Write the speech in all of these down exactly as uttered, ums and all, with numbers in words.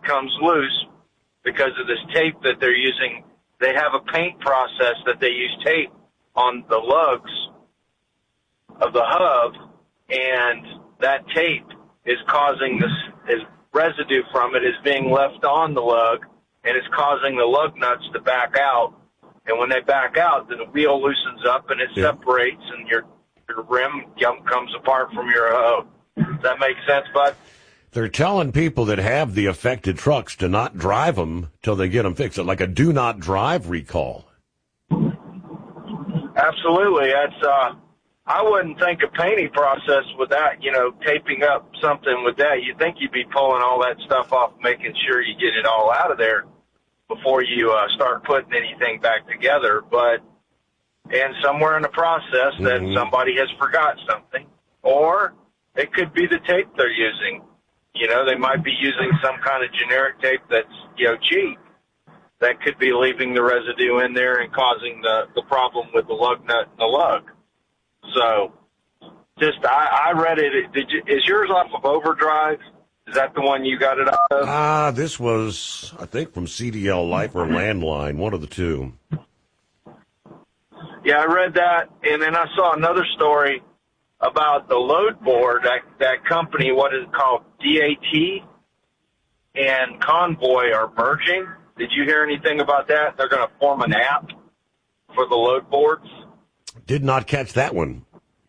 comes loose because of this tape that they're using. They have a paint process that they use tape on the lugs of the hub, and that tape is causing this, is residue from it is being left on the lug, and it's causing the lug nuts to back out. And when they back out, then the wheel loosens up and it yeah. separates, and your, your rim comes apart from your hub. Does that make sense, bud? They're telling people that have the affected trucks to not drive them till they get them fixed, like a do not drive recall. Absolutely. That's, uh, I wouldn't think a painting process with that, you know, taping up something with that. You'd think you'd be pulling all that stuff off, making sure you get it all out of there before you uh, start putting anything back together. But, and somewhere in the process mm-hmm. that somebody has forgot something, or it could be the tape they're using. You know, they might be using some kind of generic tape that's, you know, cheap. That could be leaving the residue in there and causing the, the problem with the lug nut and the lug. So, just, I, I read it. Did you, is yours off of Overdrive? Is that the one you got it off of? Ah, uh, this was, I think, from C D L Life or Landline, one of the two. Yeah, I read that, and then I saw another story about the load board, that, that company, what is it called, D A T and Convoy are merging. Did you hear anything about that? They're going to form an app for the load boards. Did not catch that one.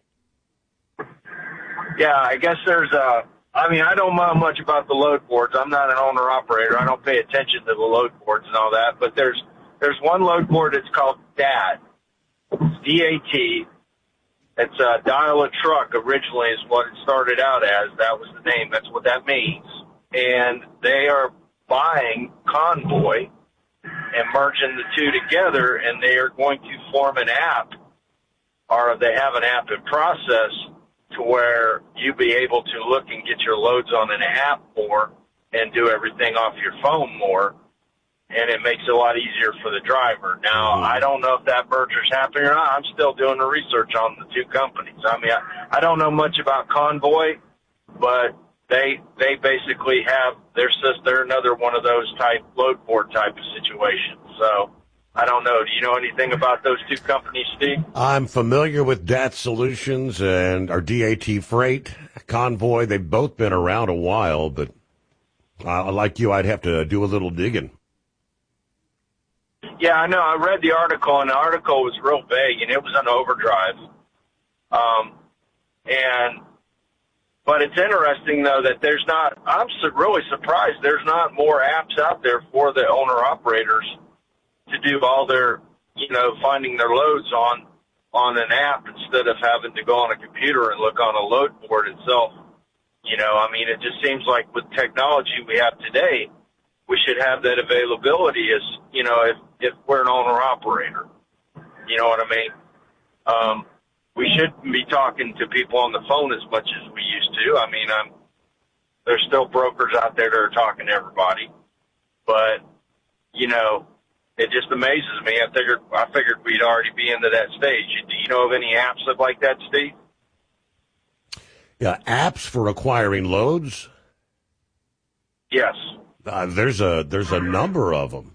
Yeah, I guess there's a, I mean, I don't know much about the load boards. I'm not an owner-operator. I don't pay attention to the load boards and all that. But there's there's one load board that's called D A T. It's D A T. It's a dial a truck originally is what it started out as. That was the name. That's what that means. And they are buying Convoy and merging the two together, and they are going to form an app, or they have an app in process to where you be able to look and get your loads on an app more and do everything off your phone more, and it makes it a lot easier for the driver. Now, mm-hmm. I don't know if that merger's happening or not. I'm still doing the research on the two companies. I mean, I, I don't know much about Convoy, but they they basically have their sister, another one of those type load board type of situations. So I don't know. Do you know anything about those two companies, Steve? I'm familiar with D A T Solutions and our D A T Freight, Convoy. They've both been around a while, but uh, like you, I'd have to do a little digging. Yeah, I know. I read the article, and the article was real vague, and it was on Overdrive. Um, and but it's interesting though that there's not. I'm su- really surprised there's not more apps out there for the owner operators to do all their, you know, finding their loads on on an app instead of having to go on a computer and look on a load board itself. You know, I mean, it just seems like with technology we have today, we should have that availability as, you know, if, if we're an owner operator. You know what I mean? Um, we shouldn't be talking to people on the phone as much as we used to. I mean, I'm, there's still brokers out there that are talking to everybody, but, you know, it just amazes me. I figured I figured we'd already be into that stage. Do you know of any apps like that, Steve? Yeah, apps for acquiring loads? Yes. Uh, there's a there's a number of them.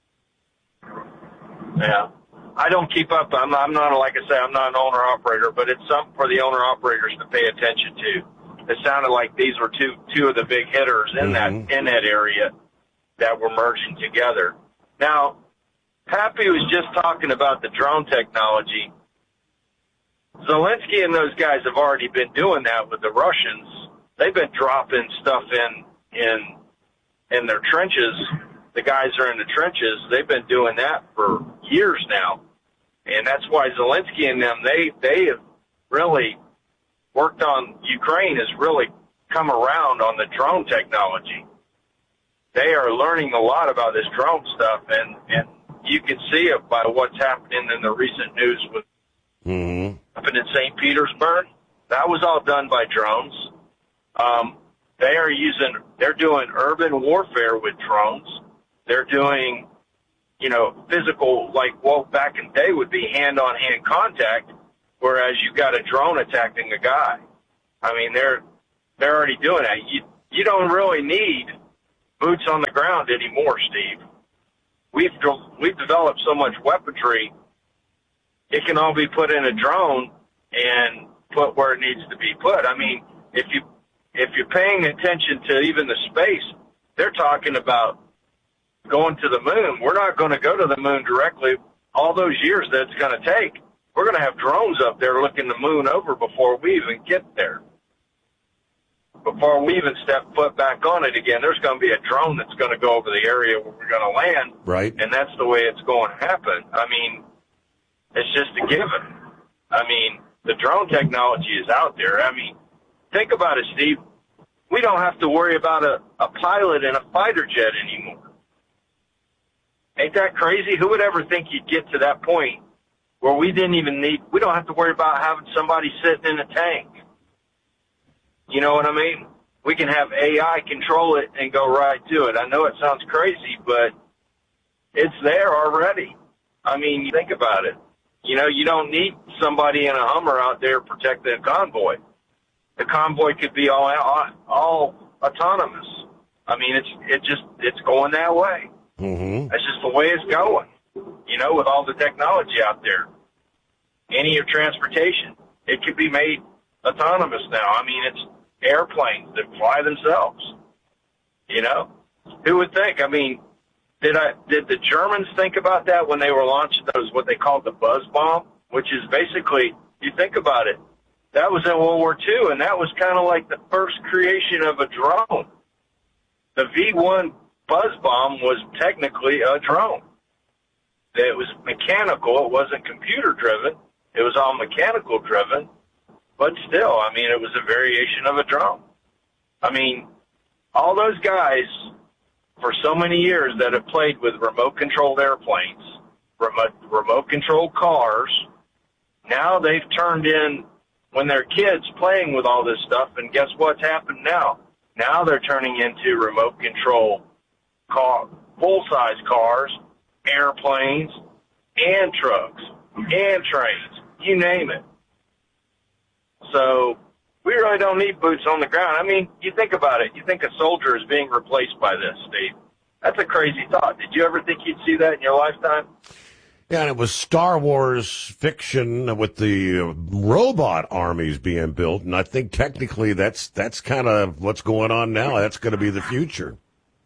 Yeah. I don't keep up. I'm not, I'm not, like I say, I'm not an owner-operator, but it's something for the owner-operators to pay attention to. It sounded like these were two two of the big hitters in mm-hmm. that in that area that were merging together. Now, Pappy was just talking about the drone technology. Zelensky and those guys have already been doing that with the Russians. They've been dropping stuff in in in their trenches. The guys are in the trenches. They've been doing that for years now. And that's why Zelensky and them, they, they have really worked on, Ukraine has really come around on the drone technology. They are learning a lot about this drone stuff, and, and you can see it by what's happening in the recent news with mm-hmm. happened in Saint Petersburg. That was all done by drones. Um, they are using, they're doing urban warfare with drones. They're doing, you know, physical, like, well, back in the day would be hand-on-hand contact, whereas you got a drone attacking a guy. I mean, they're they're already doing that. You you don't really need boots on the ground anymore, Steve. We've we've developed so much weaponry, it can all be put in a drone and put where it needs to be put. I mean, if you if you're paying attention to even the space, they're talking about going to the moon. We're not going to go to the moon directly. All those years that it's going to take, we're going to have drones up there looking the moon over before we even get there. Before we even step foot back on it again, there's going to be a drone that's going to go over the area where we're going to land. Right. And that's the way it's going to happen. I mean, it's just a given. I mean, the drone technology is out there. I mean, think about it, Steve. We don't have to worry about a, a pilot in a fighter jet anymore. Ain't that crazy? Who would ever think you'd get to that point where we didn't even need, we don't have to worry about having somebody sitting in a tank. You know what I mean? We can have A I control it and go right to it. I know it sounds crazy, but it's there already. I mean, you think about it. You know, you don't need somebody in a Hummer out there protecting a convoy. The convoy could be all all, all autonomous. I mean, it's it just it's going that way. Mm-hmm. That's just the way it's going. You know, with all the technology out there, any of transportation, it could be made autonomous now. I mean, it's airplanes that fly themselves. You know, who would think? I mean, did I did the Germans think about that when they were launching those what they called the buzz bomb, which is basically, you think about it, that was in World War Two, and that was kind of like the first creation of a drone. The V one buzz bomb was technically a drone. It was mechanical. It wasn't computer driven. It was all mechanical driven. But still, I mean, it was a variation of a drone. I mean, all those guys for so many years that have played with remote-controlled airplanes, remote, remote-controlled cars, now they've turned in, when they're kids, playing with all this stuff, and guess what's happened now? Now they're turning into remote-control car, full-size cars, airplanes, and trucks, and trains, you name it. So we really don't need boots on the ground. I mean, you think about it. You think a soldier is being replaced by this, Steve. That's a crazy thought. Did you ever think you'd see that in your lifetime? Yeah, and it was Star Wars fiction with the uh, robot armies being built, and I think technically that's that's kind of what's going on now. That's going to be the future.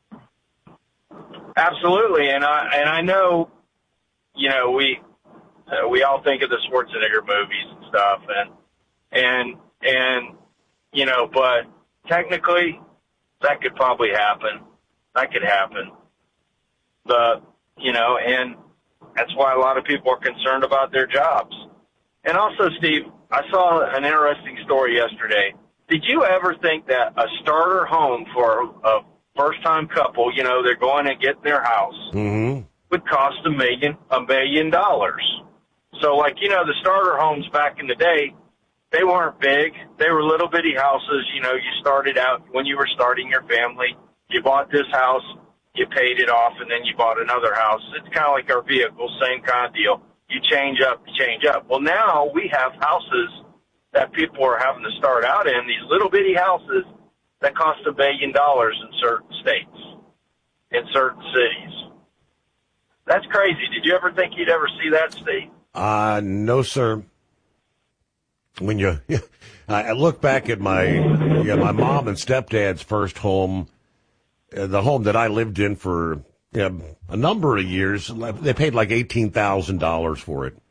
Absolutely, and I and I know, you know, we uh, we all think of the Schwarzenegger movies and stuff, and and and you know, but technically, that could probably happen. That could happen. But you know, and that's why a lot of people are concerned about their jobs. And also, Steve, I saw an interesting story yesterday. Did you ever think that a starter home for a first-time couple, you know, they're going to get their house, mm-hmm. would cost a million, a million dollars? So, like, you know, the starter homes back in the day, they weren't big. They were little bitty houses. You know, you started out when you were starting your family. You bought this house, you paid it off, and then you bought another house. It's kind of like our vehicles, same kind of deal. You change up, you change up. Well, now we have houses that people are having to start out in, these little bitty houses that cost a billion dollars in certain states, in certain cities. That's crazy. Did you ever think you'd ever see that, Steve? Uh, no, sir. When you, I look back at my, yeah, my mom and stepdad's first home, uh, the home that I lived in for you know, a number of years, they paid like eighteen thousand dollars for it.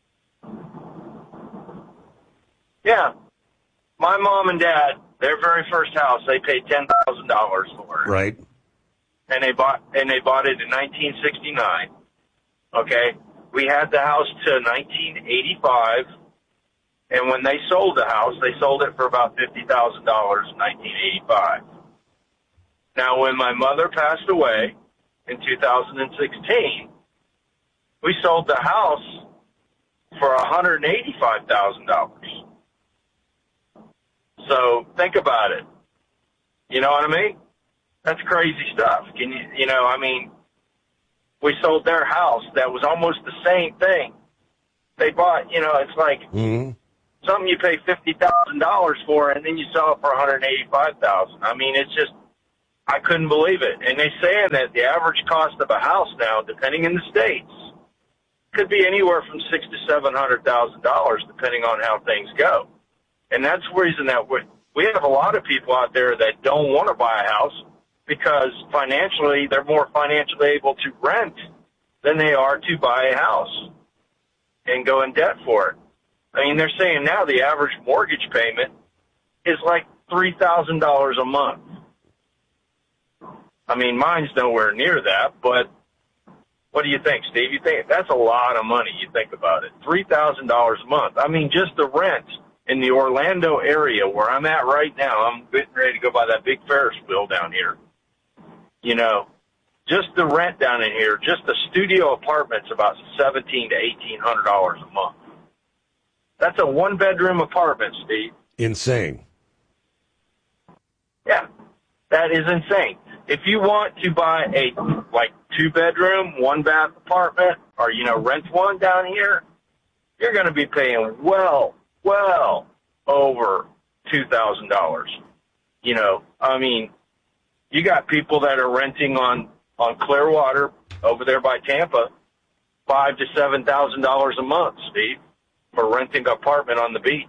Yeah. My mom and dad, their very first house, they paid ten thousand dollars for it. Right. And they bought, and they bought it in nineteen sixty-nine. Okay. We had the house to nineteen eighty-five. And when they sold the house, they sold it for about fifty thousand dollars in nineteen eighty-five. Now, when my mother passed away in two thousand sixteen, we sold the house for one hundred eighty-five thousand dollars. So think about it. You know what I mean? That's crazy stuff. Can you, you know, I mean, we sold their house that was almost the same thing. They bought, you know, it's like, mm-hmm. something you pay fifty thousand dollars for, and then you sell it for one hundred eighty-five thousand dollars. I mean, it's just I couldn't believe it. And they're saying that the average cost of a house now, depending in the states, could be anywhere from six to seven hundred thousand dollars, depending on how things go. And that's the reason that we we have a lot of people out there that don't want to buy a house because financially they're more financially able to rent than they are to buy a house and go in debt for it. I mean, they're saying now the average mortgage payment is like three thousand dollars a month. I mean, mine's nowhere near that, but what do you think, Steve? You think that's a lot of money, you think about it. three thousand dollars a month. I mean, just the rent in the Orlando area where I'm at right now, I'm getting ready to go by that big Ferris wheel down here. You know, just the rent down in here, just the studio apartment's about seventeen to eighteen hundred dollars a month. That's a one-bedroom apartment, Steve. Insane. Yeah, that is insane. If you want to buy a, like, two-bedroom, one-bath apartment or, you know, rent one down here, you're going to be paying well, well over two thousand dollars. You know, I mean, you got people that are renting on, on Clearwater over there by Tampa, five to seven thousand dollars a month, Steve, for renting an apartment on the beach.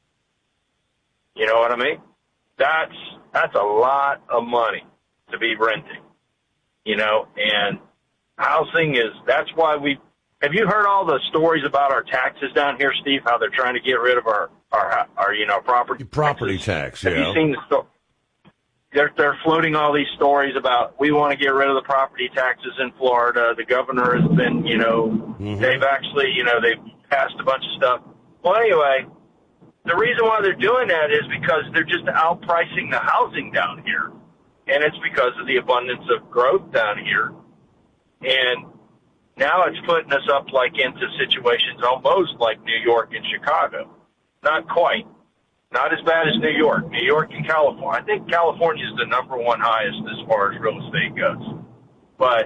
You know what I mean? That's that's a lot of money to be renting. You know, and housing is, that's why we, have you heard all the stories about our taxes down here, Steve, how they're trying to get rid of our, our, our you know, property Property taxes? tax, yeah. Have you seen the story? They're, they're floating all these stories about we want to get rid of the property taxes in Florida. The governor has been, you know, mm-hmm. they've actually, you know, they've passed a bunch of stuff. Well, anyway, the reason why they're doing that is because they're just outpricing the housing down here. And it's because of the abundance of growth down here. And now it's putting us up like into situations almost like New York and Chicago. Not quite. Not as bad as New York. New York and California. I think California is the number one highest as far as real estate goes. But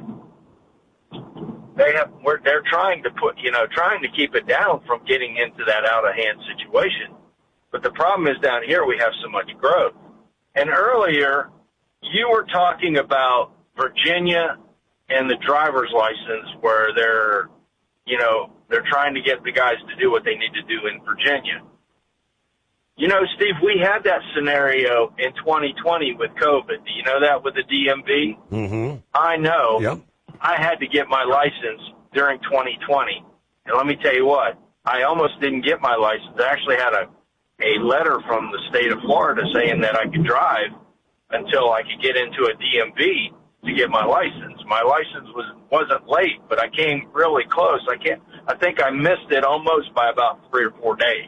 they have, we're, they're trying to put, you know, trying to keep it down from getting into that out of hand situation. But the problem is down here we have so much growth. And earlier you were talking about Virginia and the driver's license where they're, you know, they're trying to get the guys to do what they need to do in Virginia. You know, Steve, we had that scenario in twenty twenty with COVID. Do you know that with the D M V? Mm-hmm. I know. Yep. I had to get my license during twenty twenty. And let me tell you what, I almost didn't get my license. I actually had a, a letter from the state of Florida saying that I could drive until I could get into a D M V to get my license. My license was, wasn't late, but I came really close. I can't, I think I missed it almost by about three or four days.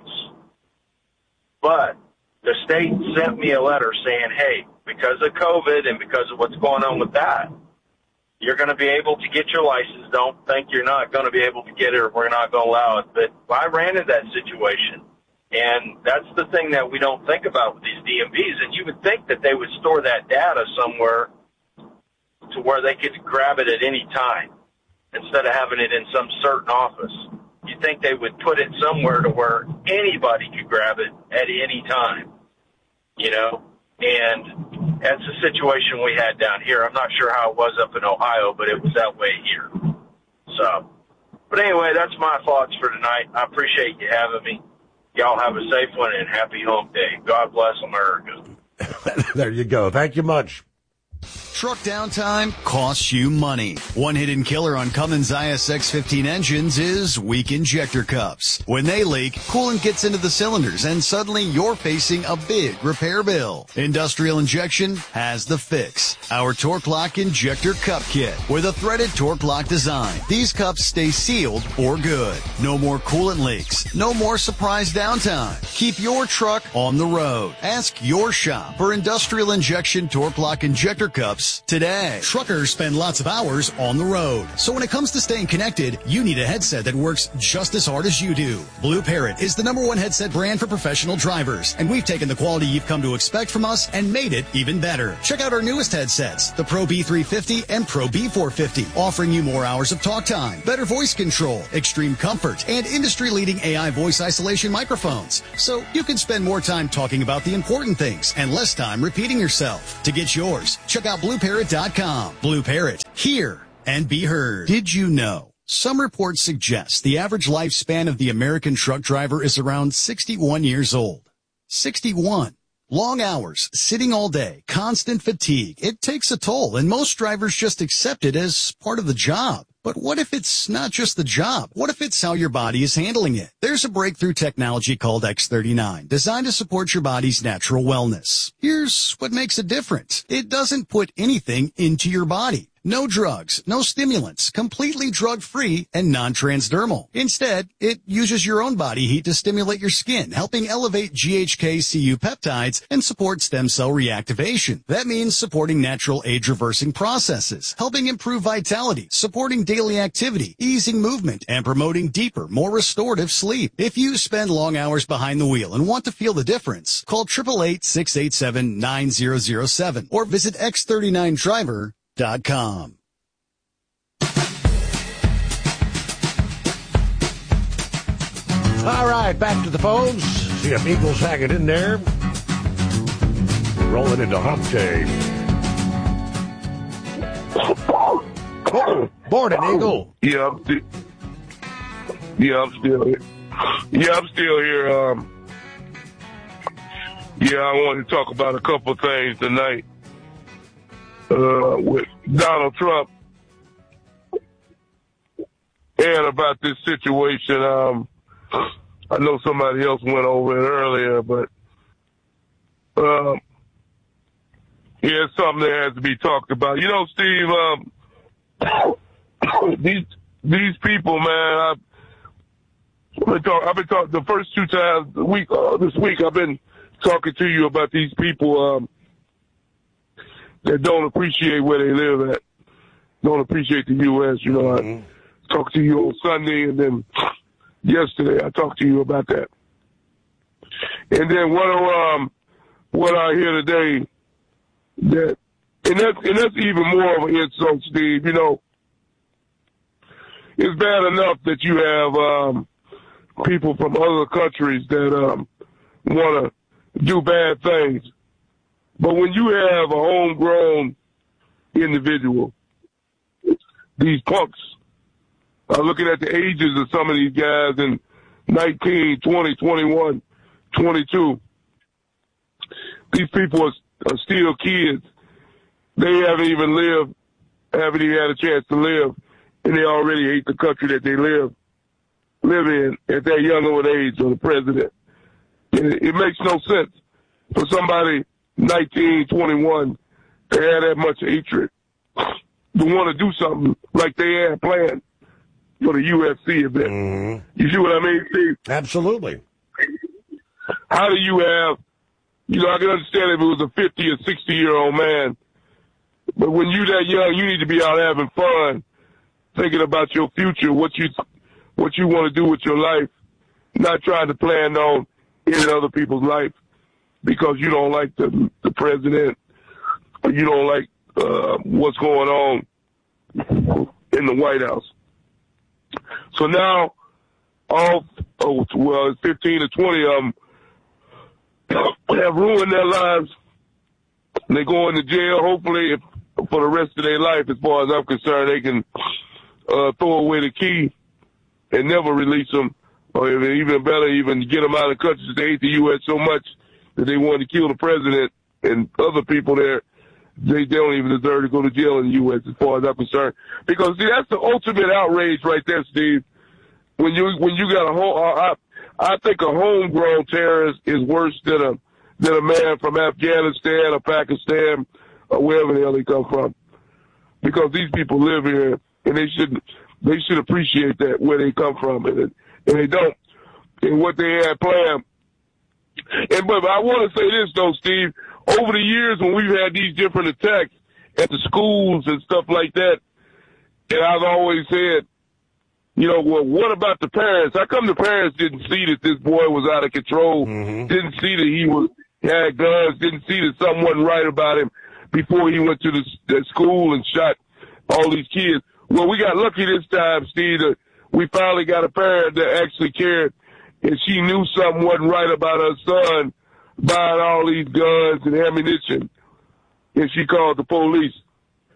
But the state sent me a letter saying, hey, because of COVID and because of what's going on with that, you're going to be able to get your license. Don't think you're not going to be able to get it or we're not going to allow it. But I ran into that situation, and that's the thing that we don't think about with these D M Vs. And you would think that they would store that data somewhere to where they could grab it at any time instead of having it in some certain office. You'd think they would put it somewhere to where anybody could grab it at any time, you know, and that's the situation we had down here. I'm not sure how it was up in Ohio, but it was that way here. So, but anyway, that's my thoughts for tonight. I appreciate you having me. Y'all have a safe one and happy home day. God bless America. There you go. Thank you much. Truck downtime costs you money. One hidden killer on Cummins I S X fifteen engines is weak injector cups. When they leak, coolant gets into the cylinders and suddenly you're facing a big repair bill. Industrial Injection has the fix. Our Torque Lock Injector Cup Kit with a threaded Torque Lock design. These cups stay sealed for good. No more coolant leaks. No more surprise downtime. Keep your truck on the road. Ask your shop for Industrial Injection Torque Lock Injector Cups today. Truckers spend lots of hours on the road. So when it comes to staying connected, you need a headset that works just as hard as you do. Blue Parrot is the number one headset brand for professional drivers, and we've taken the quality you've come to expect from us and made it even better. Check out our newest headsets, the Pro B three fifty and Pro B four fifty, offering you more hours of talk time, better voice control, extreme comfort, and industry-leading A I voice isolation microphones. So you can spend more time talking about the important things and less time repeating yourself. To get yours, check out Blue blue parrot dot com. Blue Parrot, hear and be heard. Did you know? Some reports suggest the average lifespan of the American truck driver is around sixty-one years old. sixty-one. Long hours, sitting all day, constant fatigue. It takes a toll, and most drivers just accept it as part of the job. But what if it's not just the job? What if it's how your body is handling it? There's a breakthrough technology called X thirty-nine, designed to support your body's natural wellness. Here's what makes it different. It doesn't put anything into your body. No drugs, no stimulants, completely drug-free and non-transdermal. Instead, it uses your own body heat to stimulate your skin, helping elevate G H K C U peptides and support stem cell reactivation. That means supporting natural age-reversing processes, helping improve vitality, supporting daily activity, easing movement, and promoting deeper, more restorative sleep. If you spend long hours behind the wheel and want to feel the difference, call eight eight eight, six eight seven, nine zero zero seven or visit x thirty-nine driver dot com. All right, back to the phones. See if Eagles hang it in there. Rolling into hump day. Oh, morning, Eagle. Yeah, I'm still. Yeah, I'm still here. Yeah, I'm still here. Um, yeah, I wanted to talk about a couple of things tonight. Uh, with Donald Trump and about this situation. Um, I know somebody else went over it earlier, but um, yeah, it's something that has to be talked about. You know, Steve, um, these these people, man. I've, I've been talking. I've been talking the first two times the week uh, this week. I've been talking to you about these people. Um, that don't appreciate where they live at, don't appreciate the U S You know, mm-hmm. I talked to you on Sunday, and then yesterday I talked to you about that. And then what um what I hear today, that and that's and that's even more of an insult, Steve. You know, it's bad enough that you have um people from other countries that um want to do bad things. But when you have a homegrown individual, these punks are looking at the ages of some of these guys in nineteen, twenty, twenty-one, twenty-two. These people are, are still kids. They haven't even lived, haven't even had a chance to live, and they already hate the country that they live live in at that young old age of the president. And it, it makes no sense for somebody nineteen, twenty-one, they had that much hatred to want to do something like they had planned for the U F C event. Mm-hmm. You see what I mean, Steve? Absolutely. How do you have, you know, I can understand if it was a fifty or sixty-year-old man, but when you're that young, you need to be out having fun, thinking about your future, what you what you want to do with your life, not trying to plan on ending other people's life because you don't like the, the president or you don't like uh, what's going on in the White House. So now, all, oh, well, fifteen or twenty of them have ruined their lives. They go into jail, hopefully, if, for the rest of their life. As far as I'm concerned, they can uh, throw away the key and never release them, or even better, even get them out of the country. They hate the U S so much that they want to kill the president and other people there. They, they don't even deserve to go to jail in the U S as far as I'm concerned. Because, see, that's the ultimate outrage right there, Steve. When you when you got a whole, I, I think a homegrown terrorist is worse than a than a man from Afghanistan or Pakistan or wherever the hell they come from. Because these people live here and they should they should appreciate that where they come from, and and they don't. And what they had planned. And but I want to say this though, Steve. Over the years when we've had these different attacks at the schools and stuff like that, and I've always said, you know, well, what about the parents? How come the parents didn't see that this boy was out of control, mm-hmm. didn't see that he was had guns, didn't see that something wasn't right about him before he went to the, the school and shot all these kids? Well, we got lucky this time, Steve, that we finally got a parent that actually cared, and she knew something wasn't right about her son buying all these guns and ammunition, and she called the police.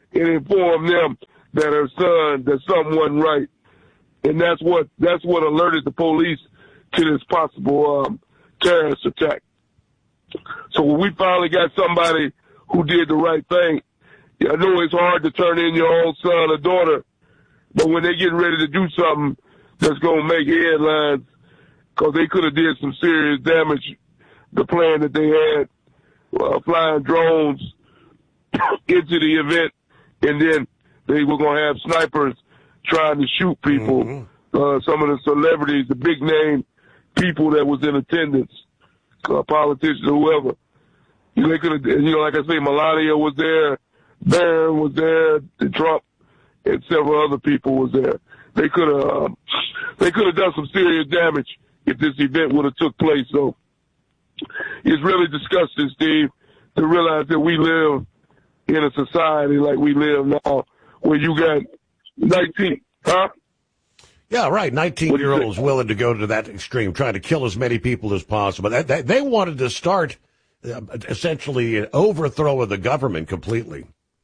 and inform them that her son, that something wasn't right. And that's what, that's what alerted the police to this possible, um, terrorist attack. So when we finally got somebody who did the right thing, I know it's hard to turn in your own son or daughter, but when they get ready to do something that's going to make headlines, because they could have did some serious damage, the plan that they had, uh, flying drones into the event, and then they were going to have snipers trying to shoot people, mm-hmm. uh, some of the celebrities, the big name people that was in attendance, uh, politicians, whoever. You know, they could have, you know, like I say, Melania was there, Barron was there, Trump, and several other people was there. They could have, um, they could have done some serious damage if this event would have took place. So it's really disgusting, Steve, to realize that we live in a society like we live now, where you got nineteen, huh? Yeah, right. nineteen-year-olds willing to go to that extreme, trying to kill as many people as possible. They, they, they wanted to start uh, essentially an overthrow of the government completely.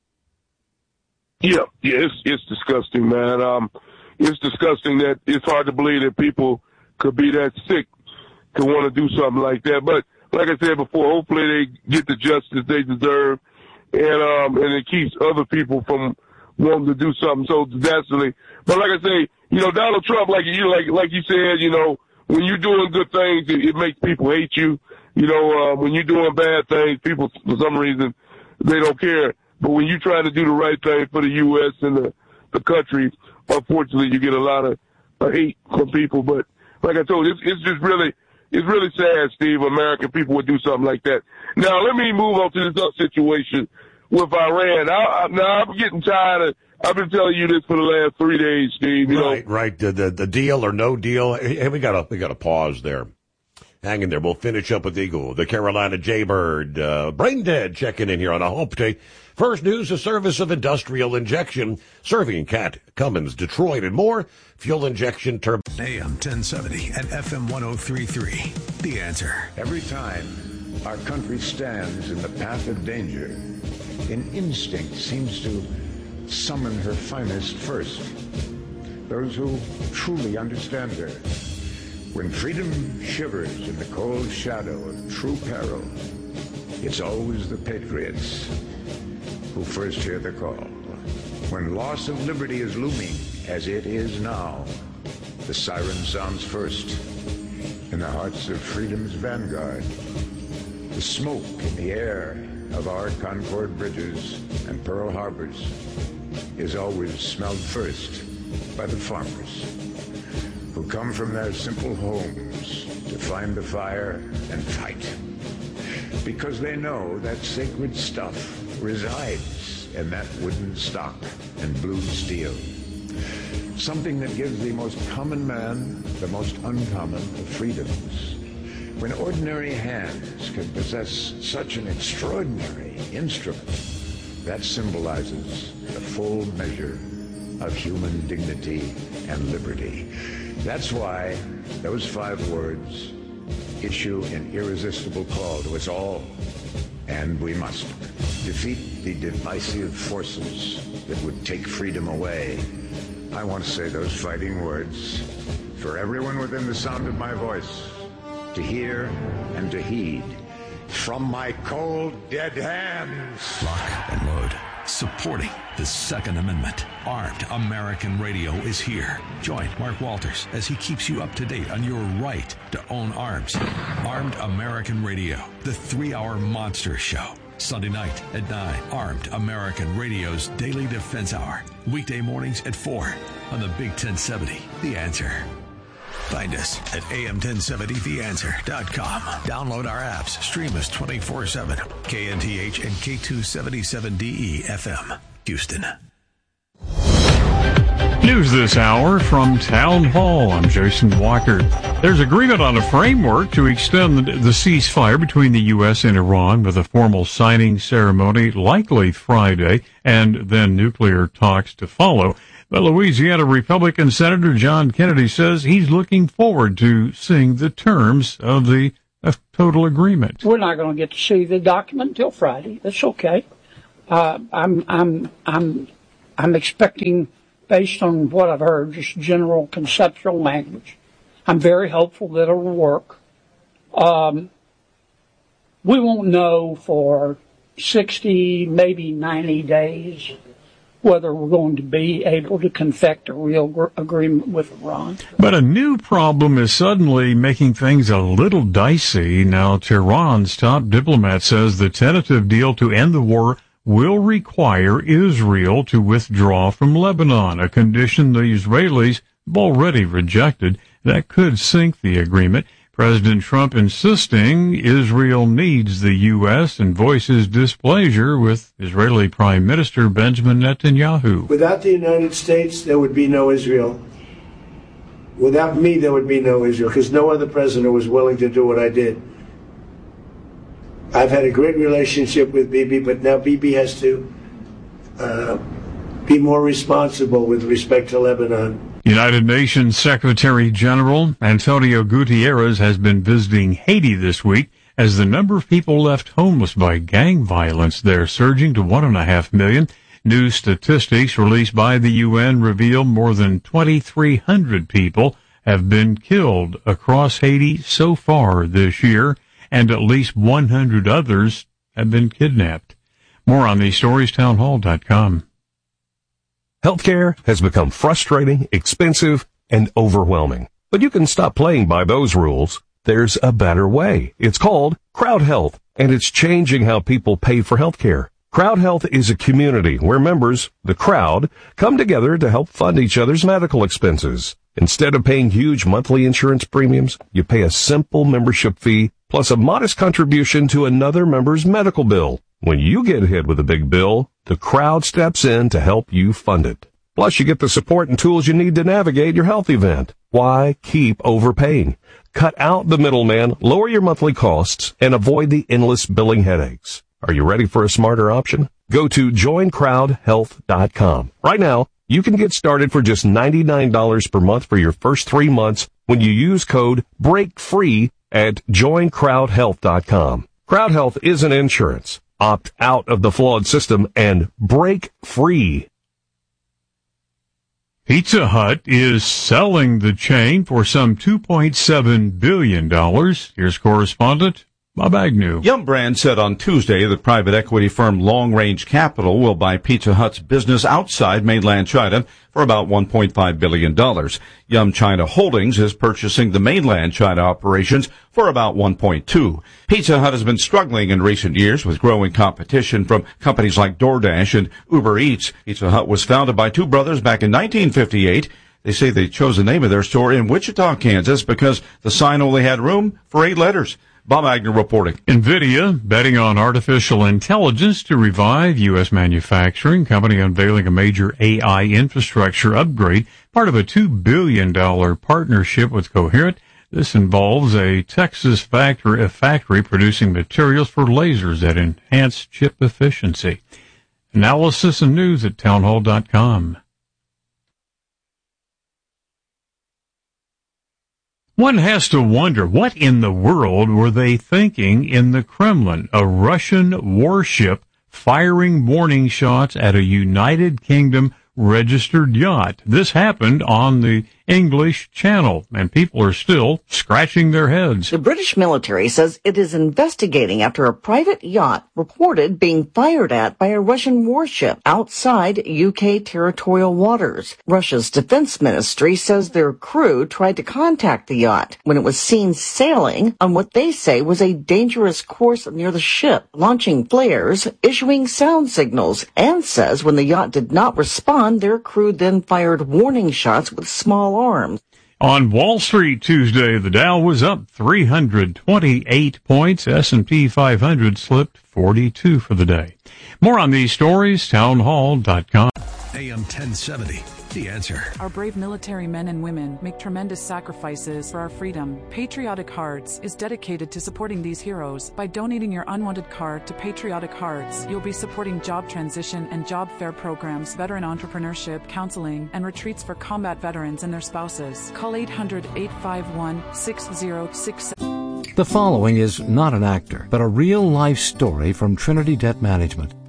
Yeah, yeah, it's it's disgusting, man. Um, it's disgusting that it's hard to believe that people could be that sick to want to do something like that. But like I said before, hopefully they get the justice they deserve, and um, and it keeps other people from wanting to do something so dastardly. But like I say, you know, Donald Trump, like you like like you said, you know, when you're doing good things, it, it makes people hate you. You know, uh, when you're doing bad things, people for some reason they don't care. But when you try to do the right thing for the U S and the, the country, unfortunately, you get a lot of uh, hate from people. But like I told you, it's, it's just really, it's really sad, Steve, American people would do something like that. Now, let me move on to this other situation with Iran. I, I, now, I'm getting tired of, I've been telling you this for the last three days, Steve. You right, know. right. The, the the deal or no deal. Hey, we got to we got to pause there. Hang in there. We'll finish up with Eagle, the Carolina Jaybird. Uh, Brain Dead checking in here on a Hope Day. First news, a service of industrial injection, serving Cat, Cummins, Detroit, and more. Fuel injection turbine. A M ten seventy and F M one oh three point three. The Answer. Every time our country stands in the path of danger, an instinct seems to summon her finest first. Those who truly understand her. When freedom shivers in the cold shadow of true peril, it's always the patriots who first hear the call. When loss of liberty is looming, as it is now, the siren sounds first in the hearts of freedom's vanguard. The smoke in the air of our Concord bridges and Pearl Harbors is always smelled first by the farmers who come from their simple homes to find the fire and fight, because they know that sacred stuff resides in that wooden stock and blue steel, something that gives the most common man the most uncommon of freedoms. When ordinary hands can possess such an extraordinary instrument, that symbolizes the full measure of human dignity and liberty. That's why those five words issue an irresistible call to us all, and we must defeat the divisive forces that would take freedom away. I want to say those fighting words for everyone within the sound of my voice to hear and to heed from my cold, dead hands. Lock and load. Supporting the Second Amendment. Armed American Radio is here. Join Mark Walters as he keeps you up to date on your right to own arms. Armed American Radio, the three-hour monster show. Sunday night at nine. Armed American Radio's Daily Defense Hour. Weekday mornings at four on the Big ten seventy. The Answer. Find us at A M ten seventy the answer dot com. Download our apps. Stream us twenty-four seven. K N T H and K two seventy-seven D E F M. Houston. News this hour from Town Hall. I'm Jason Walker. There's agreement on a framework to extend the, the ceasefire between the U S and Iran, with a formal signing ceremony likely Friday, and then nuclear talks to follow. But Louisiana Republican Senator John Kennedy says he's looking forward to seeing the terms of the of total agreement. We're not going to get to see the document until Friday. That's okay. Uh, I'm, I'm, I'm, I'm expecting, based on what I've heard, just general conceptual language. I'm very hopeful that it'll work. Um, we won't know for sixty, maybe ninety days whether we're going to be able to confect a real gr- agreement with Iran. But a new problem is suddenly making things a little dicey. Now, Tehran's top diplomat says the tentative deal to end the war will require Israel to withdraw from Lebanon, a condition the Israelis have already rejected. That could sink the agreement. President Trump insisting Israel needs the U S and voices displeasure with Israeli Prime Minister Benjamin Netanyahu. Without the United States, there would be no Israel. Without me, there would be no Israel, because no other president was willing to do what I did. I've had a great relationship with Bibi, but now Bibi has to uh, be more responsible with respect to Lebanon. United Nations Secretary General Antonio Guterres has been visiting Haiti this week as the number of people left homeless by gang violence there surging to one and a half million. New statistics released by the U N reveal more than twenty-three hundred people have been killed across Haiti so far this year, and at least one hundred others have been kidnapped. More on these stories, townhall dot com. Healthcare has become frustrating, expensive, and overwhelming. But you can stop playing by those rules. There's a better way. It's called Crowd Health, and it's changing how people pay for healthcare. Crowd Health is a community where members, the crowd, come together to help fund each other's medical expenses. Instead of paying huge monthly insurance premiums, you pay a simple membership fee plus a modest contribution to another member's medical bill. When you get hit with a big bill, the crowd steps in to help you fund it. Plus, you get the support and tools you need to navigate your health event. Why keep overpaying? Cut out the middleman, lower your monthly costs, and avoid the endless billing headaches. Are you ready for a smarter option? Go to join crowd health dot com. Right now, you can get started for just ninety-nine dollars per month for your first three months when you use code BREAKFREE at join crowd health dot com. Crowd Health isn't insurance. Opt out of the flawed system and break free. Pizza Hut is selling the chain for some two point seven billion dollars. Here's correspondent Bob Agnew. Yum Brands said on Tuesday that private equity firm Long Range Capital will buy Pizza Hut's business outside mainland China for about one point five billion dollars. Yum China Holdings is purchasing the mainland China operations for about one point two. Pizza Hut has been struggling in recent years with growing competition from companies like DoorDash and Uber Eats. Pizza Hut was founded by two brothers back in nineteen fifty-eight. They say they chose the name of their store in Wichita, Kansas because the sign only had room for eight letters. Bob Agnew reporting. NVIDIA betting on artificial intelligence to revive U S manufacturing. Company unveiling a major A I infrastructure upgrade, part of a two billion dollars partnership with Coherent. This involves a Texas factory, a factory producing materials for lasers that enhance chip efficiency. Analysis and news at townhall dot com. One has to wonder, what in the world were they thinking in the Kremlin? A Russian warship firing warning shots at a United Kingdom registered yacht. This happened on the English Channel, and people are still scratching their heads. The British military says it is investigating after a private yacht reported being fired at by a Russian warship outside U K territorial waters. Russia's defense ministry says their crew tried to contact the yacht when it was seen sailing on what they say was a dangerous course near the ship, launching flares, issuing sound signals, and says when the yacht did not respond, their crew then fired warning shots with small arms. On Wall Street Tuesday, the Dow was up three hundred twenty-eight points. S and P five hundred slipped forty-two for the day. More on these stories, townhall dot com. A M ten seventy. The Answer. Our brave military men and women make tremendous sacrifices for our freedom. Patriotic Hearts is dedicated to supporting these heroes. By donating your unwanted card to Patriotic Hearts, you'll be supporting job transition and job fair programs, veteran entrepreneurship, counseling, and retreats for combat veterans and their spouses. Call eight hundred, eight five one, six zero six seven. The following is not an actor, but a real-life story from Trinity Debt Management.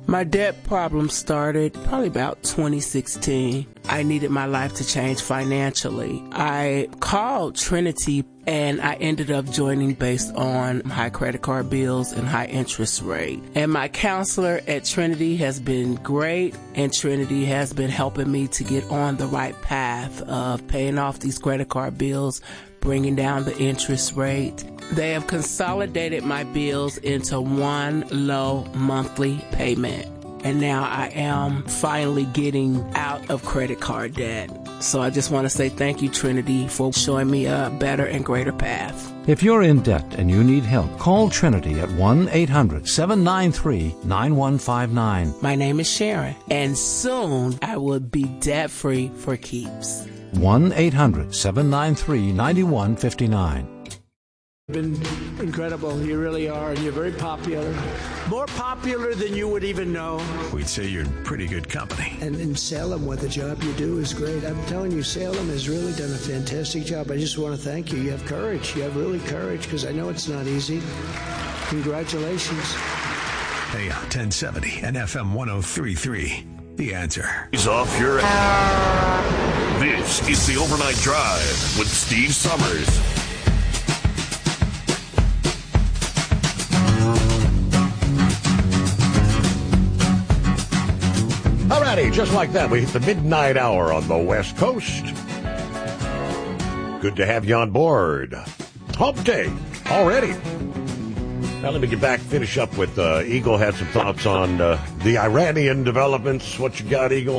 My debt problem started probably about twenty sixteen. I needed my life to change financially. I called Trinity and I ended up joining based on high credit card bills and high interest rate. And my counselor at Trinity has been great, and Trinity has been helping me to get on the right path of paying off these credit card bills, bringing down the interest rate. They have consolidated my bills into one low monthly payment. And now I am finally getting out of credit card debt. So I just want to say thank you, Trinity, for showing me a better and greater path. If you're in debt and you need help, call Trinity at one eight hundred seven nine three nine one five nine. My name is Sharon, and soon I will be debt-free for keeps. one eight hundred seven nine three nine one five nine. Been incredible. You really are, and you're very popular. More popular than you would even know. We'd say you're in pretty good company. And in Salem, what the job you do is great. I'm telling you, Salem has really done a fantastic job. I just want to thank you. You have courage. You have really courage, because I know it's not easy. Congratulations. A M ten seventy and F M one oh three point three. The Answer. He's off your... This is the Overnight Drive with Steve Summers. Alrighty, just like that, we hit the midnight hour on the West Coast. Good to have you on board. Hump day already. Now let me get back, finish up with uh, Eagle. Had some thoughts on uh, the Iranian developments. What you got, Eagle?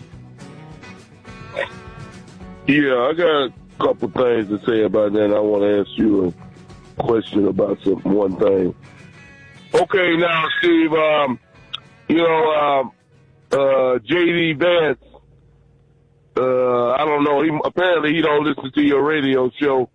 Yeah, I got a couple things to say about that. I want to ask you a question about some one thing. Okay, now, Steve, um, you know, um, uh, J D Vance, uh, I don't know, he, apparently he don't listen to your radio show.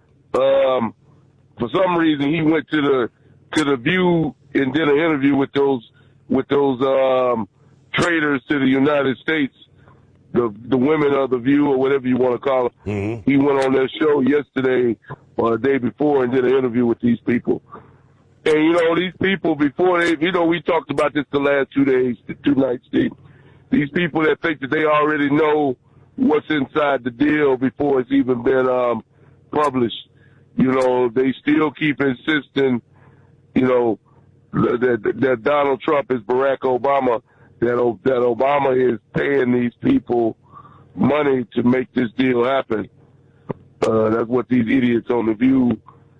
Um, for some reason, he went to the to the View and did an interview with those with those um, traitors to the United States, the the women of the View or whatever you want to call them. Mm-hmm. He went on their show yesterday or the day before and did an interview with these people. And, you know, these people, before they, you know, we talked about this the last two days, two nights, Steve. These people that think that they already know what's inside the deal before it's even been um, published. You know, they still keep insisting, you know, that, that Donald Trump is Barack Obama, that, that Obama is paying these people money to make this deal happen. Uh, that's what these idiots on The View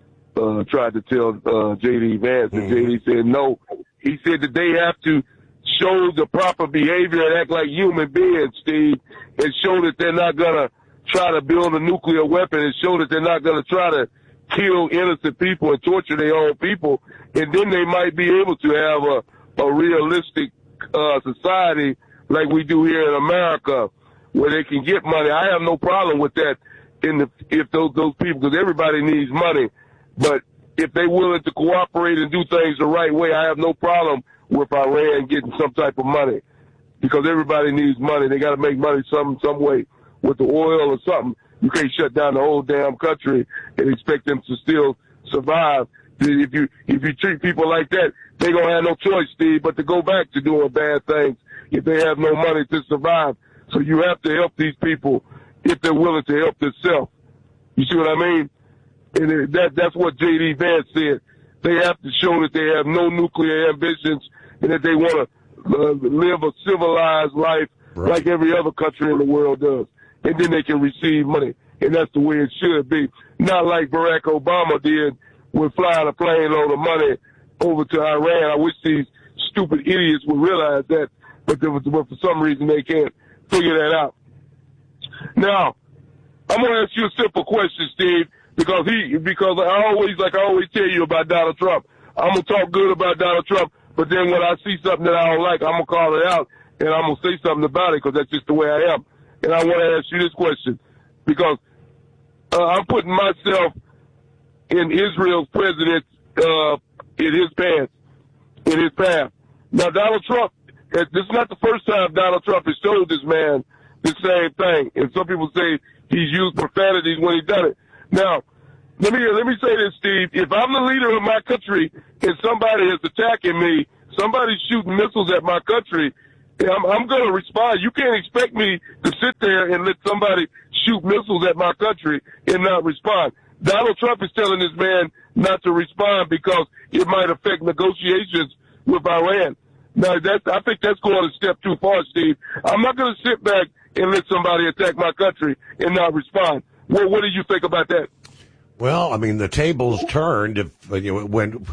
Uh, tried to tell uh, J D Vance, and J D said no. He said that they have to show the proper behavior and act like human beings, Steve, and show that they're not going to try to build a nuclear weapon, and show that they're not going to try to kill innocent people and torture their own people, and then they might be able to have a, a realistic uh, society like we do here in America, where they can get money. I have no problem with that in the, if those, those people, because everybody needs money. But if they're willing to cooperate and do things the right way, I have no problem with Iran getting some type of money, because everybody needs money. They got to make money some some way with the oil or something. You can't shut down the whole damn country and expect them to still survive. If you if you treat people like that, they gonna have no choice, Steve, but to go back to doing bad things if they have no money to survive. So you have to help these people if they're willing to help themselves. You see what I mean? And that, that's what J D Vance said. They have to show that they have no nuclear ambitions and that they want to uh, live a civilized life right, like every other country in the world does. And then they can receive money. And that's the way it should be. Not like Barack Obama did with flying a plane load of money over to Iran. I wish these stupid idiots would realize that, but, there was, but for some reason they can't figure that out. Now, I'm going to ask you a simple question, Steve. Because he, because I always, like I always tell you about Donald Trump, I'm going to talk good about Donald Trump, but then when I see something that I don't like, I'm going to call it out, and I'm going to say something about it, because that's just the way I am. And I want to ask you this question, because uh, I'm putting myself in Israel's president, uh, in his pants, in his path. Now, Donald Trump, this is not the first time Donald Trump has told this man the same thing. And some people say he's used profanities when he's done it. Now, let me let me say this, Steve. If I'm the leader of my country and somebody is attacking me, somebody's shooting missiles at my country, I'm, I'm going to respond. You can't expect me to sit there and let somebody shoot missiles at my country and not respond. Donald Trump is telling this man not to respond because it might affect negotiations with Iran. Now, that's, I think that's going a step too far, Steve. I'm not going to sit back and let somebody attack my country and not respond. Well, what do you think about that? Well, I mean, the tables turned if, you know, when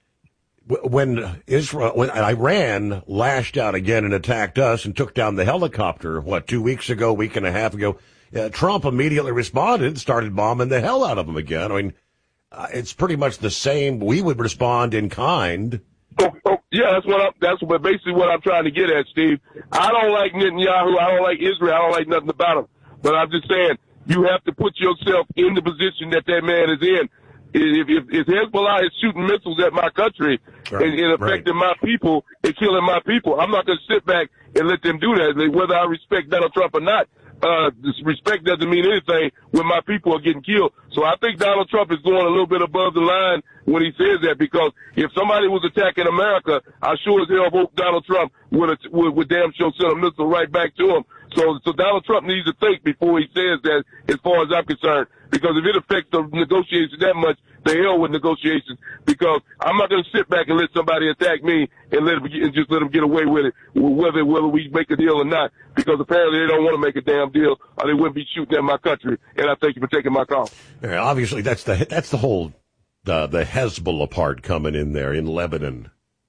when Israel, when Iran lashed out again and attacked us and took down the helicopter, what, two weeks ago, week and a half ago, uh, Trump immediately responded and started bombing the hell out of them again. I mean, uh, it's pretty much the same. We would respond in kind. Oh, oh, yeah, that's what I'm, that's what basically what I'm trying to get at, Steve. I don't like Netanyahu. I don't like Israel. I don't like nothing about him. But I'm just saying, you have to put yourself in the position that that man is in. If, if, if Hezbollah is shooting missiles at my country right, and, and affecting right. my people and killing my people, I'm not going to sit back and let them do that. Whether I respect Donald Trump or not, uh, this respect doesn't mean anything when my people are getting killed. So I think Donald Trump is going a little bit above the line when he says that, because if somebody was attacking America, I sure as hell hope Donald Trump would, would, would damn sure send a missile right back to him. So, so Donald Trump needs to think before he says that, as far as I'm concerned, because if it affects the negotiations that much, the hell with negotiations, because I'm not going to sit back and let somebody attack me and let them, and just let them get away with it, whether, whether we make a deal or not, because apparently they don't want to make a damn deal or they wouldn't be shooting at my country. And I thank you for taking my call. Yeah, obviously, that's the, that's the whole, uh, the Hezbollah part coming in there in Lebanon.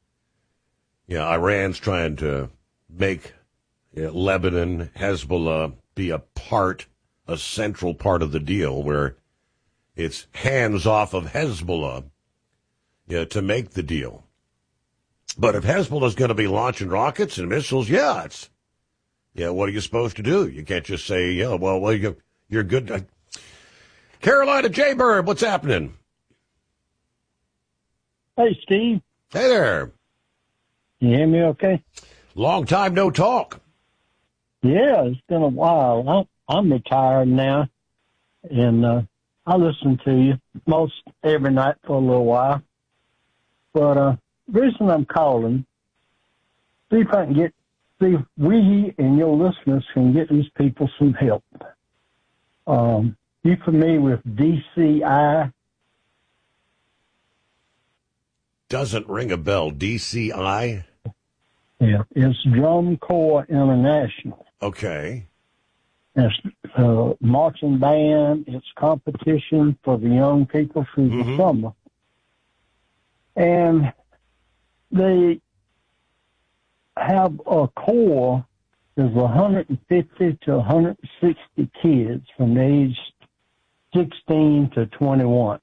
Yeah, Iran's trying to make yeah, Lebanon, Hezbollah be a part, a central part of the deal where it's hands off of Hezbollah, yeah, to make the deal. But if Hezbollah's going to be launching rockets and missiles, yeah, it's, yeah, what are you supposed to do? You can't just say, yeah, well, well, you're, you're good. Carolina Jaybird, what's happening? Hey, Steve. Hey there. Can you hear me okay? Long time no talk. Yeah, it's been a while. I'm, I'm retired now, and uh, I listen to you most every night for a little while. But uh, the reason I'm calling, see if I can get, see if we and your listeners can get these people some help. Um, you familiar with D C I? Doesn't ring a bell. D C I? Yeah, it's Drum Corps International. Okay. It's uh, marching band. It's competition for the young people through mm-hmm. the summer. And they have a corps. There's one hundred fifty to one hundred sixty kids from the age sixteen to twenty-one.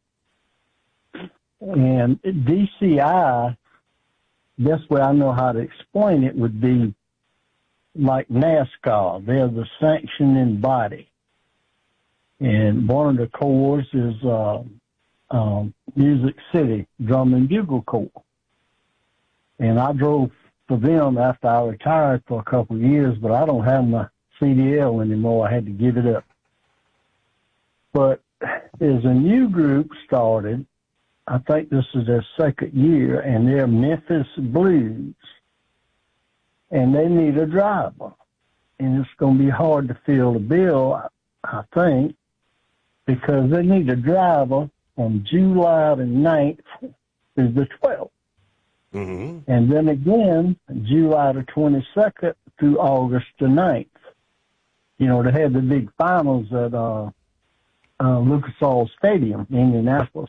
And D C I, best way I know how to explain it would be like NASCAR. They're the sanctioning body. And one of the corps is uh, um, Music City Drum and Bugle Corps. And I drove for them after I retired for a couple of years, but I don't have my C D L anymore. I had to give it up. But there's a new group started. I think this is their second year, and they're Memphis Blues. And they need a driver. And it's going to be hard to fill the bill, I think, because they need a driver from July the ninth through the twelfth. Mm-hmm. And then again, July the twenty-second through August the ninth. You know, they had the big finals at uh, uh, Lucas Oil Stadium in Indianapolis.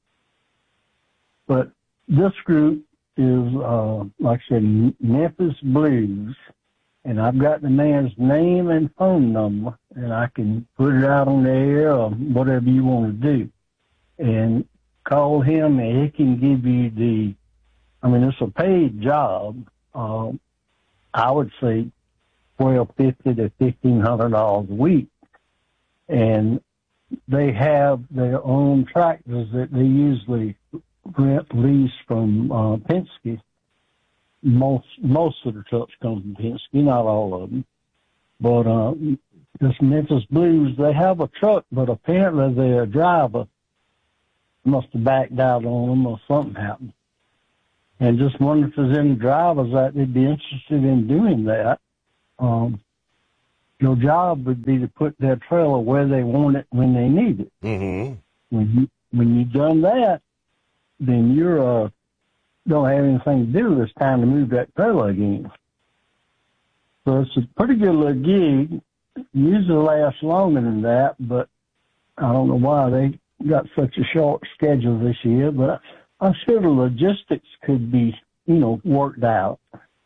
But this group is, uh, like I said, Memphis Blues, and I've got the man's name and phone number, and I can put it out on the air or whatever you want to do. And call him, and he can give you the, I mean, it's a paid job. Uh, I would say twelve fifty to fifteen hundred dollars a week, and they have their own tractors that they usually rent lease from uh, Penske. Most most of the trucks come from Penske, not all of them. But uh, this Memphis Blues, they have a truck, but apparently their driver must have backed out on them or something happened. And just wonder if there's any drivers that would be interested in doing that. Um, your job would be to put their trailer where they want it when they need it. Mm-hmm. When you when you've done that, then you're uh, don't have anything to do. It's time to move that trailer again. So it's a pretty good little gig. Usually lasts longer than that, but I don't know why they got such a short schedule this year. But I'm sure the logistics could be, you know, worked out.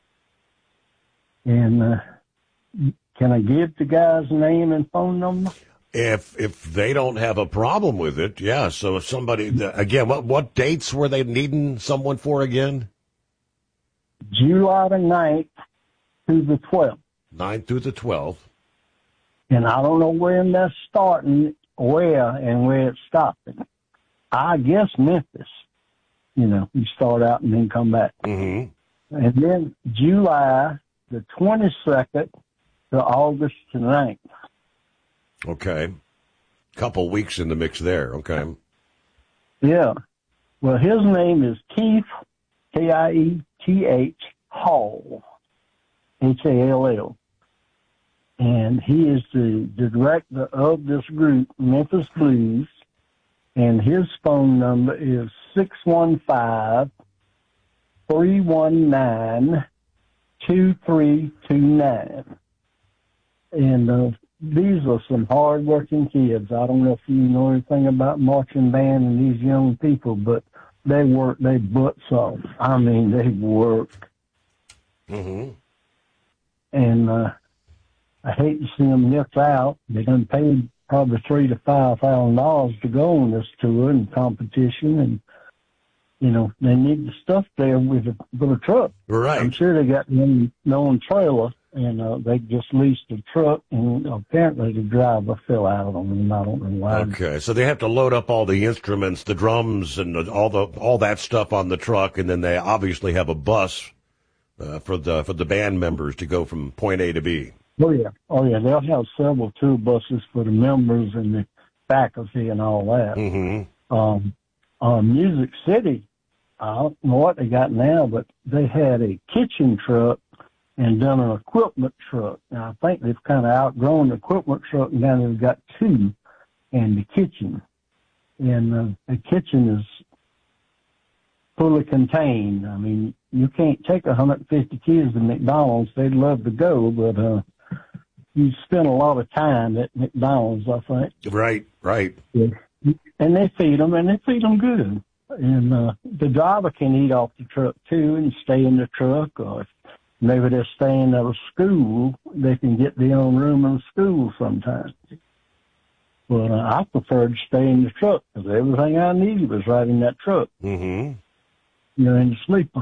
And uh, can I give the guy's name and phone number? If if they don't have a problem with it, yeah. So if somebody, again, what what dates were they needing someone for again? July the ninth through the twelfth. ninth through the twelfth. And I don't know when that's starting, where, and where it's stopping. I guess Memphis. You know, you start out and then come back. Mm-hmm. And then July the twenty-second to August the ninth. Okay. Couple weeks in the mix there. Okay. Yeah. Well, his name is Keith, K I E T H, Hall, H A L L. And he is the, the director of this group, Memphis Blues. And his phone number is six one five, three one nine, two three two nine. And uh, these are some hard-working kids. I don't know if you know anything about marching band and these young people, but they work their butts off. I mean, they work. Mm-hmm. And uh, I hate to see them nip out. They done paid probably three to five thousand dollars to go on this tour and competition, and you know they need the stuff there with a with a truck. Right. I'm sure they got one known trailer, and uh, they just leased the truck, and apparently the driver fell out on them. I don't know why. Okay, so they have to load up all the instruments, the drums, and all the all that stuff on the truck, and then they obviously have a bus uh, for the for the band members to go from point A to B. Oh yeah, oh yeah. They'll have several tour buses for the members and the faculty and all that. Mm-hmm. Um, uh, Music City, I don't know what they got now, but they had a kitchen truck and done an equipment truck. Now I think they've kind of outgrown the equipment truck, and now they've got two, and the kitchen, and uh, the kitchen is fully contained. I mean, you can't take one hundred fifty kids to McDonald's. They'd love to go, but uh, you spend a lot of time at McDonald's, I think. Right, right. Yeah. And they feed them, and they feed them good. And uh, the driver can eat off the truck, too, and stay in the truck. Or if maybe they're staying at a school, they can get their own room in the school sometimes. But uh, I prefer to stay in the truck, because everything I needed was right in that truck. Mm-hmm. You know, in the sleeper.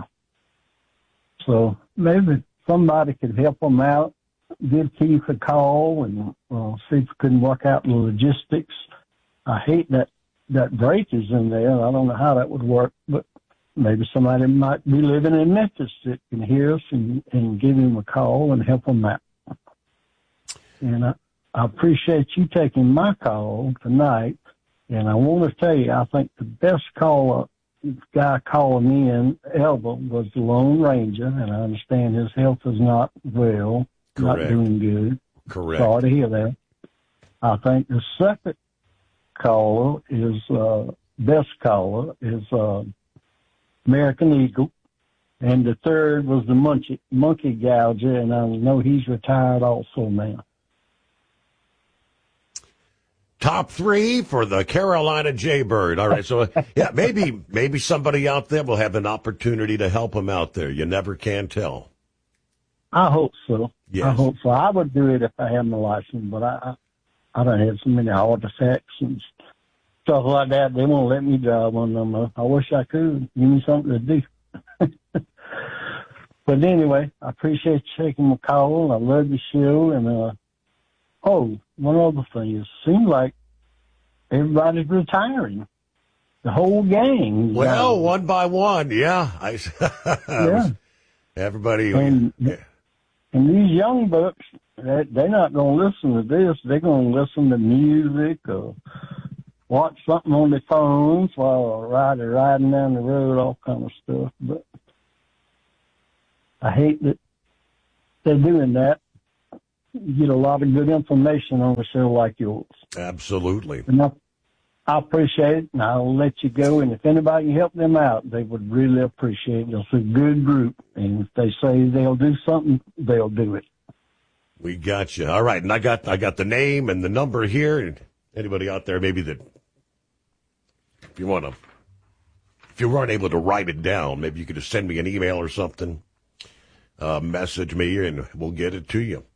So maybe somebody could help them out, give Keith a call, and uh, see if we can work out the logistics. I hate that that breakage in there. I don't know how that would work, but maybe somebody might be living in Memphis that can hear us and, and give him a call and help them out. And I, I appreciate you taking my call tonight. And I want to tell you, I think the best caller guy calling in ever was the Lone Ranger, and I understand his health is not well, Correct. not doing good. Correct. Sorry to hear that. I think the second caller is, uh, best caller is uh, American Eagle, and the third was the monkey, monkey gouger, and I know he's retired also now. Top three for the Carolina Jaybird. All right, so yeah, maybe maybe somebody out there will have an opportunity to help him out there. You never can tell. I hope so. Yes. I hope so. I would do it if I had my license, but I I, I don't have so many heart attacks and stuff like that. They won't let me drive on them. I wish I could. Give me something to do. But anyway, I appreciate you taking my call. I love the show, and uh, oh, one other thing is, it seems like everybody's retiring. The whole gang. Well, now. one by one, yeah. I, yeah. Everybody. And, yeah. and these young bucks, they, they're not going to listen to this. They're going to listen to music or watch something on their phones while riding, riding down the road, all kind of stuff. But I hate that they're doing that. You get a lot of good information on a show like yours. Absolutely. And I, I appreciate it, and I'll let you go. And if anybody can help them out, they would really appreciate it. It's a good group, and if they say they'll do something, they'll do it. We got you. All right, and I got I got the name and the number here. And anybody out there, maybe that, if you want to, if you weren't able to write it down, maybe you could just send me an email or something, uh, message me, and we'll get it to you.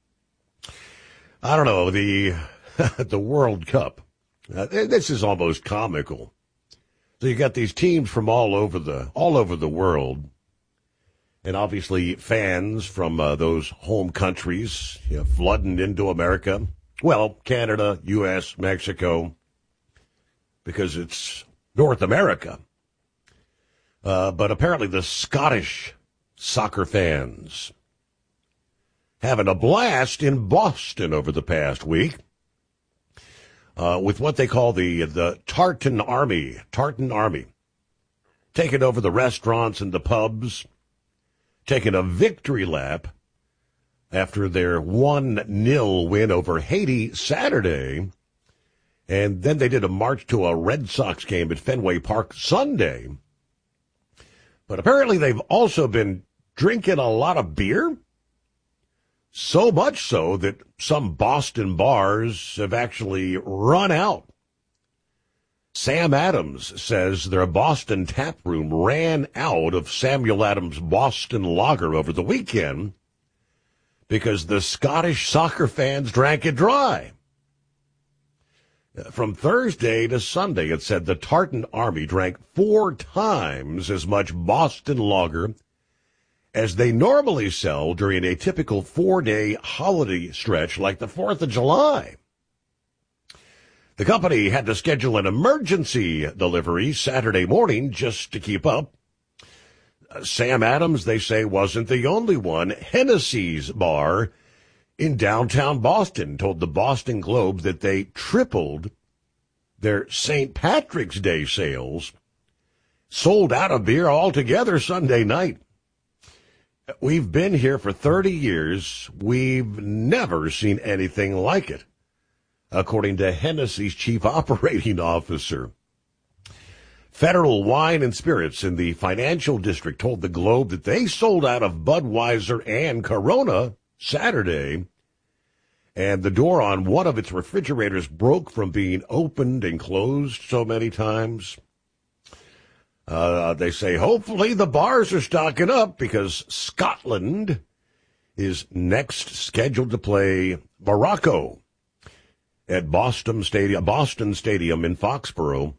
I don't know, the the World Cup. Uh, this is almost comical. So you got these teams from all over the all over the world. And obviously fans from uh, those home countries, you know, flooding into America. Well, Canada, U S, Mexico, because it's North America. Uh, but apparently the Scottish soccer fans having a blast in Boston over the past week uh, with what they call the the Tartan Army. Tartan Army. Taking over the restaurants and the pubs. Taking a victory lap after their one nil win over Haiti Saturday. And then they did a march to a Red Sox game at Fenway Park Sunday. But apparently they've also been drinking a lot of beer. So much so that some Boston bars have actually run out. Sam Adams says their Boston tap room ran out of Samuel Adams Boston Lager over the weekend because the Scottish soccer fans drank it dry. From Thursday to Sunday, it said the Tartan Army drank four times as much Boston Lager as they normally sell during a typical four-day holiday stretch like the fourth of July. The company had to schedule an emergency delivery Saturday morning just to keep up. Uh, Sam Adams, they say, wasn't the only one. Hennessy's bar in downtown Boston told the Boston Globe that they tripled their Saint Patrick's Day sales, sold out of beer altogether Sunday night. We've been here for thirty years. We've never seen anything like it, according to Hennessy's chief operating officer. Federal Wine and Spirits in the financial district told the Globe that they sold out of Budweiser and Corona Saturday, and the door on one of its refrigerators broke from being opened and closed so many times. Uh, they say hopefully the bars are stocking up because Scotland is next scheduled to play Morocco at Boston Stadium, Boston Stadium in Foxborough,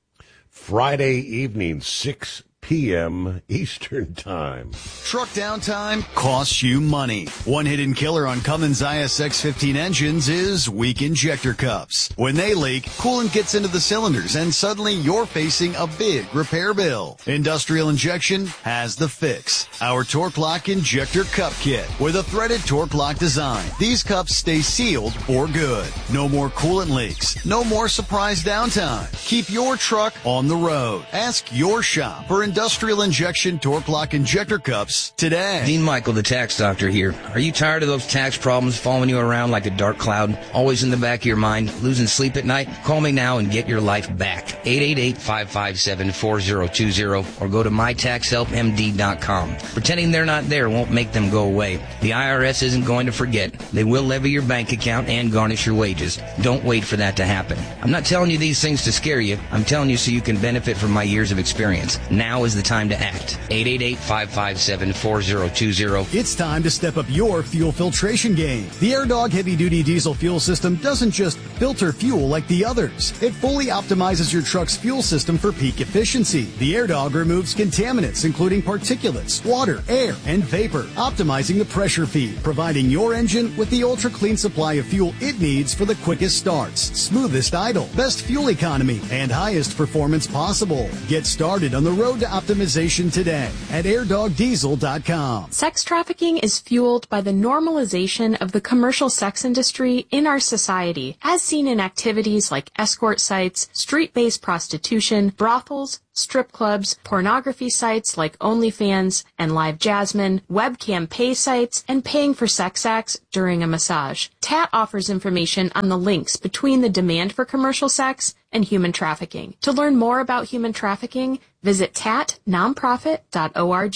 Friday evening, six p.m. Eastern Time. Truck downtime costs you money. One hidden killer on Cummins I S X fifteen engines is weak injector cups. When they leak, coolant gets into the cylinders and suddenly you're facing a big repair bill. Industrial Injection has the fix. Our Torque Lock Injector Cup Kit with a threaded Torque Lock design. These cups stay sealed for good. No more coolant leaks. No more surprise downtime. Keep your truck on the road. Ask your shop for Industrial Injection Torque Lock Injector Cups today. Dean Michael, the tax doctor here. Are you tired of those tax problems following you around like a dark cloud, always in the back of your mind, losing sleep at night? Call me now and get your life back. eight eight eight, five five seven, four zero two zero or go to my tax help m d dot com. Pretending they're not there won't make them go away. The I R S isn't going to forget. They will levy your bank account and garnish your wages. Don't wait for that to happen. I'm not telling you these things to scare you. I'm telling you so you can benefit from my years of experience. Now is the time to act. eight eight eight, five five seven, four zero two zero. It's time to step up your fuel filtration game. The AirDog heavy-duty diesel fuel system doesn't just filter fuel like the others. It fully optimizes your truck's fuel system for peak efficiency. The AirDog removes contaminants, including particulates, water, air, and vapor, optimizing the pressure feed, providing your engine with the ultra-clean supply of fuel it needs for the quickest starts, smoothest idle, best fuel economy, and highest performance possible. Get started on the road to optimization today at air dog diesel dot com. Sex trafficking is fueled by the normalization of the commercial sex industry in our society, as seen in activities like escort sites, street-based prostitution, brothels, strip clubs, pornography sites like OnlyFans and Live Jasmine, webcam pay sites, and paying for sex acts during a massage. T A T offers information on the links between the demand for commercial sex and human trafficking. To learn more about human trafficking, visit tat nonprofit dot org.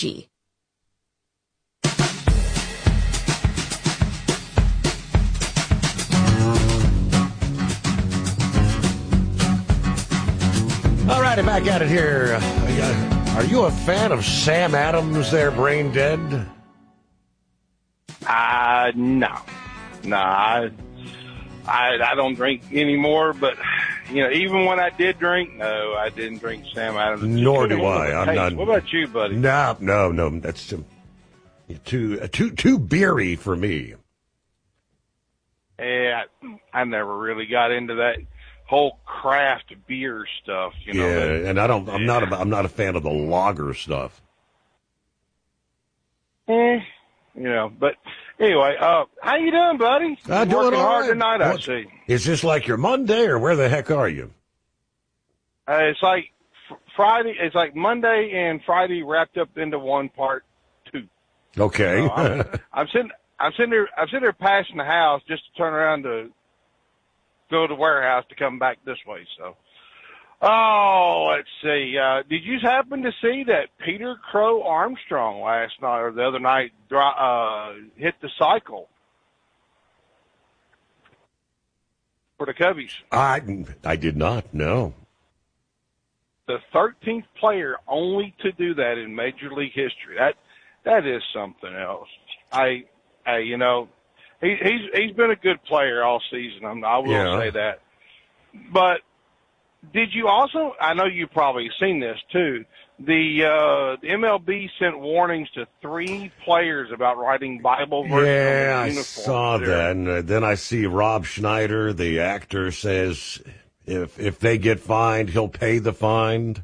All righty, back at it here. Are you a fan of Sam Adams there, Brain Dead? Uh, no. No, I, I, I don't drink anymore, but, you know, even when I did drink, no, I didn't drink Sam Adams. Nor do I. I'm taste. not. What about you, buddy? No, no, no. That's too, too, too, too beery for me. Yeah, I never really got into that whole craft beer stuff, you know. Yeah, that, and I don't. I'm yeah. not. A, I'm not a fan of the lager stuff. Eh, you know. But anyway, uh, how you doing, buddy? I'm You're doing working all hard right. tonight, I What- see. Is this like your Monday, or where the heck are you? Uh, it's like fr- Friday. It's like Monday and Friday wrapped up into one part two. Okay. You know, I'm, I'm sitting. I'm sitting there. I'm sitting there passing the house just to turn around to go to the warehouse to come back this way. So, oh, let's see. Uh, did you happen to see that Peter Crow Armstrong last night or the other night uh, hit the cycle for the Cubbies? I I did not. No. The thirteenth player only to do that in Major League history. That that is something else. I, I you know. He, he's he's been a good player all season. I'm, I will Yeah. say that. But did you also? I know you've probably seen this too. The, uh, the M L B sent warnings to three players about writing Bible verses Yeah, on I their uniforms. saw There. that, and uh, then I see Rob Schneider, the actor, says if if they get fined, he'll pay the fine.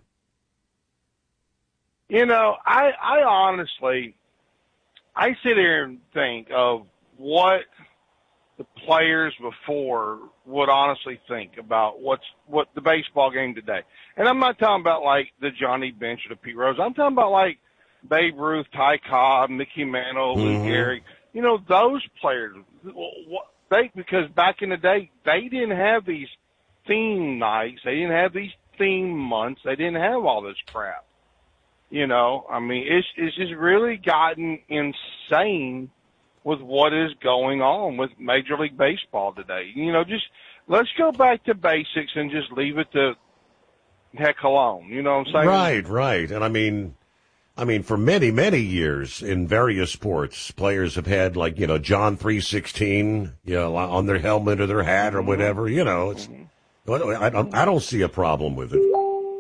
You know, I I honestly, I sit here and think of what the players before would honestly think about what's what the baseball game today. And I'm not talking about like the Johnny Bench or the Pete Rose. I'm talking about like Babe Ruth, Ty Cobb, Mickey Mantle, Lou Mhm. Gehrig. You know, those players. What, they because back in the day they didn't have these theme nights. They didn't have these theme months. They didn't have all this crap. You know, I mean, it's it's just really gotten insane with what is going on with Major League Baseball today. You know, just let's go back to basics and just leave it to heck alone. You know what I'm saying? Right, right. And I mean, I mean, for many, many years in various sports, players have had like, you know, John three sixteen, you know, on their helmet or their hat or whatever, you know, it's, I don't, I don't see a problem with it.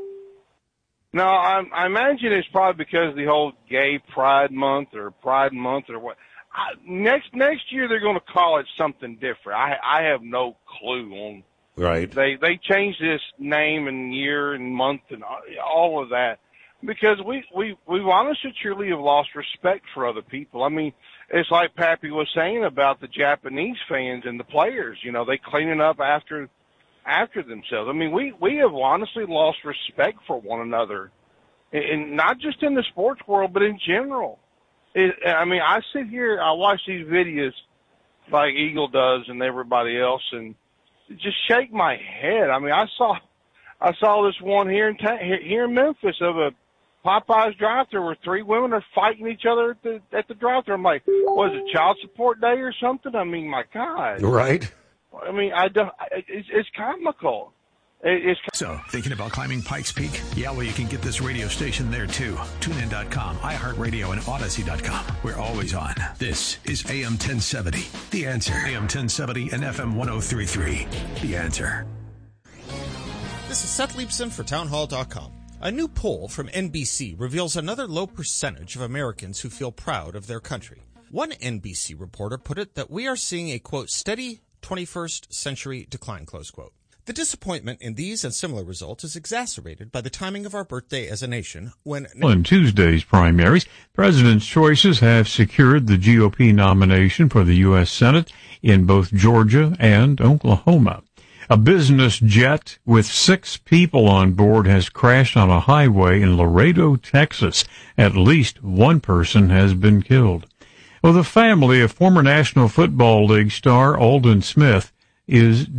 No, I, I imagine it's probably because of the whole Gay Pride Month or Pride Month or what. I, next next year they're going to call it something different. I I have no clue on. Right. They they changed this name and year and month and all of that because we we we honestly truly have lost respect for other people. I mean, it's like Pappy was saying about the Japanese fans and the players. You know, they cleaning up after after themselves. I mean, we we have honestly lost respect for one another, and not just in the sports world, but in general. It, I mean, I sit here, I watch these videos like Eagle does and everybody else, and just shake my head. I mean, I saw, I saw this one here in ta- here in Memphis of a Popeyes drive-thru where three women are fighting each other at the at the drive-thru. I'm like, was it Child Support Day or something? I mean, my God. Right. I mean, I don't. It's, it's comical. It's So, thinking about climbing Pikes Peak? Yeah, well, you can get this radio station there, too. TuneIn dot com, iHeartRadio, and Odyssey dot com. We're always on. This is A M ten seventy. The Answer. A M ten seventy and F M ten thirty-three. The Answer. This is Seth Leibson for Townhall dot com. A new poll from N B C reveals another low percentage of Americans who feel proud of their country. One N B C reporter put it that we are seeing a, quote, steady twenty-first century decline, close quote. The disappointment in these and similar results is exacerbated by the timing of our birthday as a nation when... In Tuesday's primaries, President's choices have secured the G O P nomination for the U S Senate in both Georgia and Oklahoma. A business jet with six people on board has crashed on a highway in Laredo, Texas. At least one person has been killed. Well, the family of former National Football League star Aldon Smith is